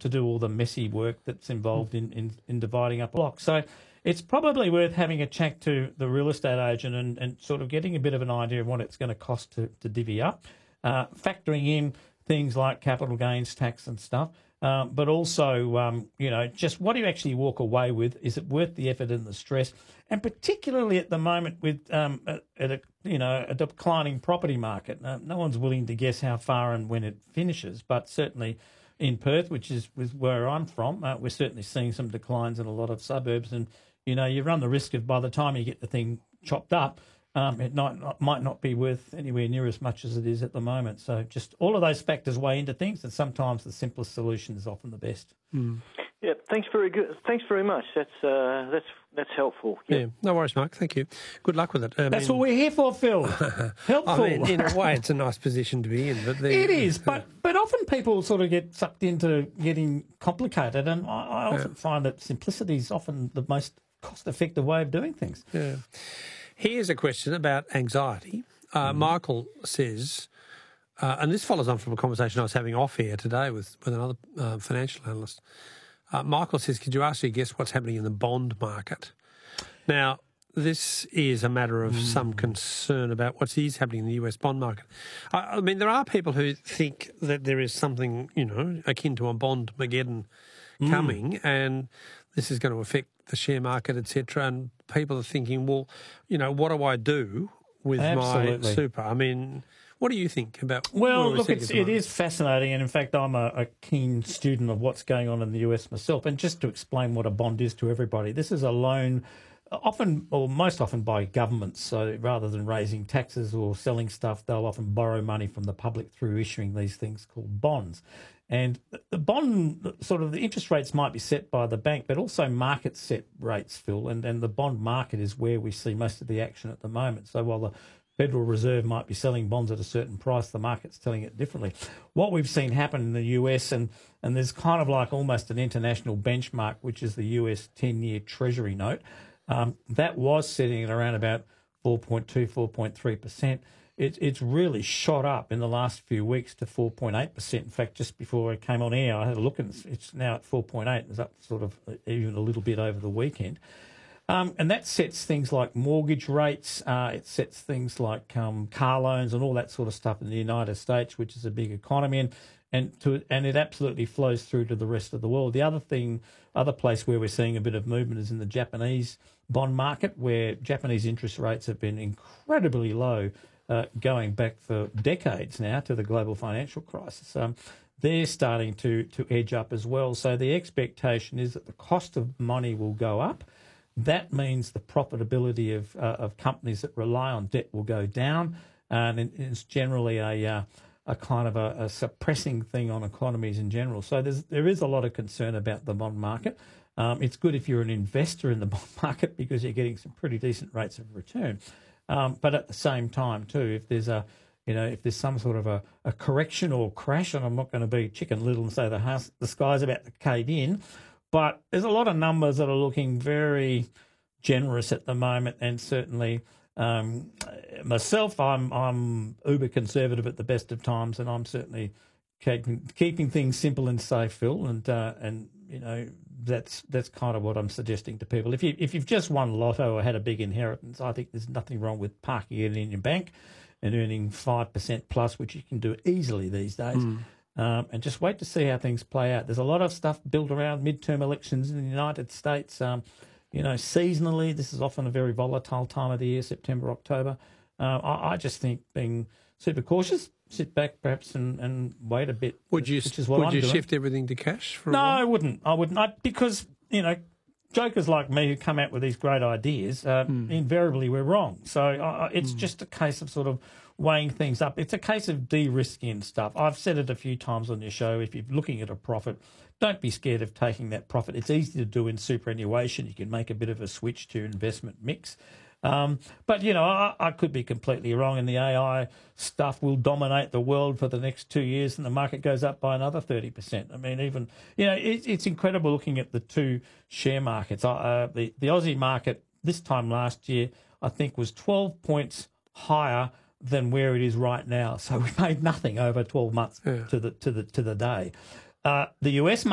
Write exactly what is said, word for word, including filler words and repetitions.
to do all the messy work that's involved in, in, in dividing up blocks. So it's probably worth having a chat to the real estate agent and, and sort of getting a bit of an idea of what it's going to cost to, to divvy up, uh, factoring in things like capital gains tax and stuff. Um, but also, um, you know, just what do you actually walk away with? Is it worth the effort and the stress? And particularly at the moment with, um, a, a, you know, a declining property market, uh, no one's willing to guess how far and when it finishes. But certainly in Perth, which is where I'm from, uh, we're certainly seeing some declines in a lot of suburbs. And, you know, you run the risk of by the time you get the thing chopped up, Um, it might not, might not be worth anywhere near as much as it is at the moment. So just all of those factors weigh into things, and sometimes the simplest solution is often the best. Mm. Yeah, thanks very good. Thanks very much. That's uh, that's that's helpful. Yeah. yeah, no worries, Mark. Thank you. Good luck with it. I That's mean, what we're here for, Phil. Helpful. I mean, in a way, it's a nice position to be in. But the, it is, but but often people sort of get sucked into getting complicated, and I, I often Yeah. find that simplicity is often the most cost-effective way of doing things. Yeah. Here's a question about anxiety. Uh, mm. Michael says, uh, and this follows on from a conversation I was having off here today with, with another uh, financial analyst. Uh, Michael says, could you actually guess what's happening in the bond market? Now, this is a matter of mm. some concern about what is happening in the U S bond market. I, I mean, there are people who think that there is something, you know, akin to a bond-mageddon mm. coming, and this is going to affect the share market, et cetera. And people are thinking, well, you know, what do I do with Absolutely. my super? I mean, what do you think about? Well, look, it's, it is fascinating, and in fact, I'm a, a keen student of what's going on in the U S myself. And just to explain what a bond is to everybody, this is a loan, often or most often by governments. So rather than raising taxes or selling stuff, they'll often borrow money from the public through issuing these things called bonds. And the bond, sort of the interest rates might be set by the bank, but also market set rates, Phil, and, and the bond market is where we see most of the action at the moment. So while the Federal Reserve might be selling bonds at a certain price, the market's telling it differently. What we've seen happen in the U S, and, and there's kind of like almost an international benchmark, which is the U S ten-year Treasury note, um, that was sitting at around about four point two, four point three percent. It, it's really shot up in the last few weeks to four point eight percent. In fact, just before I came on air, I had a look, and it's, it's now at four point eight. It's up sort of even a little bit over the weekend. Um, and that sets things like mortgage rates, uh, it sets things like um, car loans and all that sort of stuff in the United States, which is a big economy, and and to and it absolutely flows through to the rest of the world. The other thing, other place where we're seeing a bit of movement is in the Japanese bond market, where Japanese interest rates have been incredibly low, uh, going back for decades now to the global financial crisis. Um, they're starting to to edge up as well. So the expectation is that the cost of money will go up. That means the profitability of uh, of companies that rely on debt will go down, and it's generally a uh, a kind of a, a suppressing thing on economies in general. So there's there is a lot of concern about the bond market. Um, it's good if you're an investor in the bond market because you're getting some pretty decent rates of return. Um, but at the same time, too, if there's a you know if there's some sort of a, a correction or crash, and I'm not going to be Chicken Little and say the house the sky's about to cave in. But there's a lot of numbers that are looking very generous at the moment, and certainly um, myself, I'm I'm uber conservative at the best of times, and I'm certainly keeping, keeping things simple and safe, Phil, and uh, and you know that's that's kind of what I'm suggesting to people. If you if you've just won lotto or had a big inheritance, I think there's nothing wrong with parking it in your bank and earning five percent plus, which you can do easily these days. Mm. Um, and just wait to see how things play out. There's a lot of stuff built around midterm elections in the United States. Um, you know, seasonally, this is often a very volatile time of the year, September, October. Uh, I, I just think being super cautious, sit back perhaps and, and wait a bit. Would you, which is what would I'm you doing. shift everything to cash? For a no, while? I wouldn't. I wouldn't. I, because, you know, jokers like me who come out with these great ideas, uh, mm. invariably we're wrong. So uh, it's mm. just a case of sort of weighing things up. It's a case of de-risking stuff. I've said it a few times on your show. If you're looking at a profit, don't be scared of taking that profit. It's easy to do in superannuation. You can make a bit of a switch to investment mix. Um, but, you know, I, I could be completely wrong, and the A I stuff will dominate the world for the next two years and the market goes up by another thirty percent. I mean, even, you know, it, it's incredible looking at the two share markets. Uh, the, the Aussie market this time last year, I think, was twelve points higher than where it is right now. So we made nothing over twelve months yeah. to the to the to the day. Uh, the U S